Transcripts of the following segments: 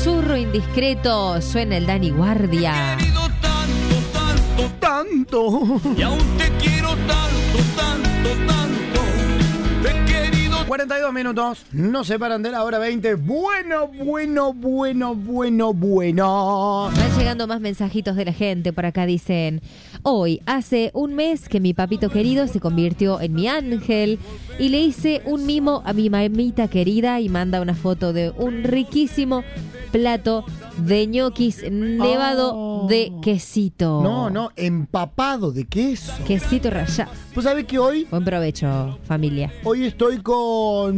susurro indiscreto suena el Dani Guardia. Te he querido tanto. Y aún te quiero tanto. Te he querido 42 minutos, nos separan de la hora 20. Bueno. Van llegando más mensajitos de la gente. Por acá dicen: hoy hace un mes que mi papito querido se convirtió en mi ángel y le hice un mimo a mi mamita querida, y manda una foto de un riquísimo plato de ñoquis nevado de quesito. No, empapado de queso. Quesito rallado. Pues sabés que hoy Buen provecho, familia. estoy con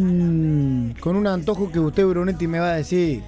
un antojo que usted, Brunetti, me va a decir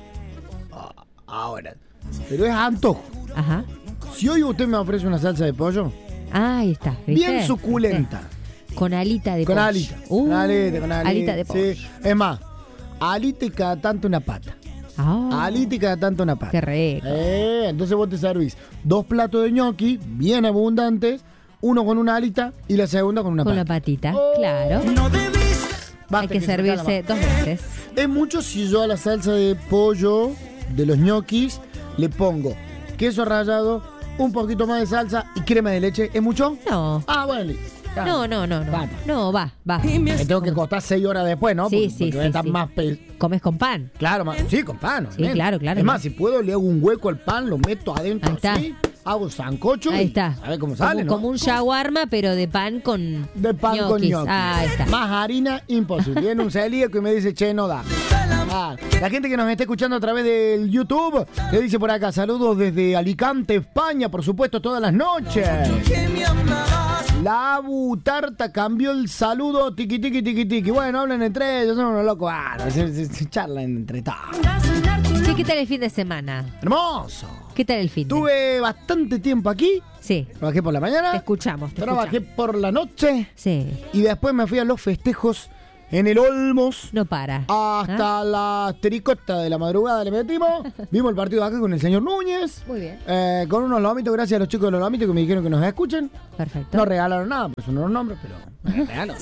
ahora. Pero es antojo. Ajá. Si hoy usted me ofrece una salsa de pollo, Ahí está. ¿viste? bien suculenta, Con alita de con pollo. alita, con Alita de pollo. Sí. Es más, alita y cada tanto una pata. Ah, Alita y cada tanto una pata. qué rico. Entonces vos te servís 2 platos de ñoqui bien abundantes, uno con una alita y la segunda con una Con pata. la patita, claro. No debiste. Basta Hay que se servirse calma. 2 veces. Es mucho si yo a la salsa de pollo de los ñoquis le pongo queso rallado, un poquito más de salsa y crema de leche. ¿Es mucho? No. Ah, bueno. No. Basta. No, va. Me tengo que costar 6 horas después, ¿no? Sí, Porque voy a estar sí. más Comes con pan. Claro, sí, con pan. Sí, obviamente. claro. Es más, si puedo, le hago un hueco al pan, lo meto adentro Ahí está. así, hago sancocho Ahí y está. a ver cómo sale, ¿no? Como un shawarma, pero de pan con De pan con ñoquis. ñoquis. Ahí está. Más harina, imposible. Viene un celíaco y me dice, che, no da. Ah, la gente que nos está escuchando a través del YouTube, le dice por acá, saludos desde Alicante, España, por supuesto, todas las noches. Que me amabas. La Abu Tarta cambió el saludo, tiqui, tiqui, tiqui, tiqui. Bueno, hablan entre ellos, son unos locos. Se charlan entre todos. Sí, ¿qué tal el fin de semana? Hermoso. ¿Qué tal el fin de? Tuve bastante tiempo aquí. Sí, Trabajé por la mañana. te escuchamos. Trabajé por la noche. Sí, Y después me fui a los festejos en el Olmos. no para. Hasta la tricota de la madrugada le metimos. Vimos el partido acá con el señor Núñez. Muy bien. Con unos lomitos, gracias a los chicos de los lomitos que me dijeron que nos escuchen. Perfecto. No regalaron nada, pues son unos nombres, pero me regalaron.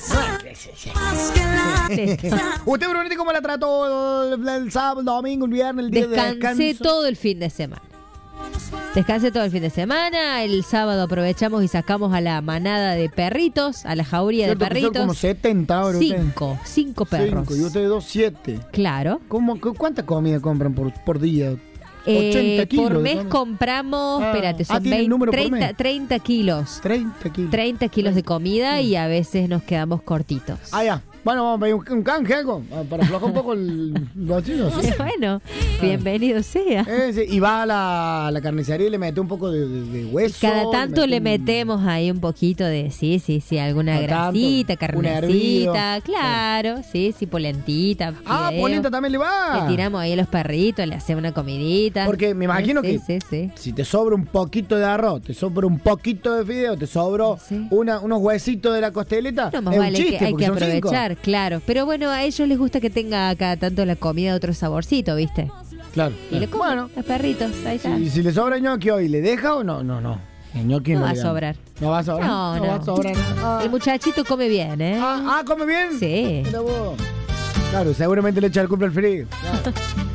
Listo. ¿Usted, Brunetti, cómo la trató el sábado, el domingo, el viernes, el día de Descansé descanso? todo el fin de semana. Descansé todo el fin de semana. El sábado aprovechamos y sacamos a la manada de perritos, a la jauría de Cierto que son perritos. como 70 ahora ustedes. Cinco perros. 5, y ustedes 2, 7. Claro. ¿Cuánta comida compran por día? 80 kilos. Por de mes comida. compramos, espérate, son ¿tiene el 20, número por 30, mes? 30 kilos. 30 kilos. 30 kilos de comida y a veces nos quedamos cortitos. Ah, ya. Bueno, vamos a pedir un canje, algo, para aflojar un poco el bolsillo. ¿sí? Bueno, bienvenido sea. Y va a la carnicería y le mete un poco de hueso. Cada tanto le mete metemos ahí un poquito de, sí, alguna Cada tanto, grasita, un hervido. carnecita, claro, sí, polentita. Ah, fideo. polenta también le va. Le tiramos ahí a los perritos, le hacemos una comidita. Porque me imagino Sí, que sí. si te sobra un poquito de arroz, te sobra un poquito de fideo, te sobró Sí. unos huesitos de la costeleta, No, más es un vale chiste, que hay porque que son 5. aprovechar, claro. Pero bueno, a ellos les gusta que tenga cada tanto la comida otro saborcito, ¿viste? Claro. Y le comen Bueno, los perritos, ahí está. si le sobra ñoqui hoy, ¿le deja o no? No. El ñoqui No no va le a da. sobrar. No va a sobrar. No. va a sobrar. El muchachito come bien, ¿eh? ¿Come bien? Sí. Mira vos. Claro, seguramente le echa el cumple al frío. Claro.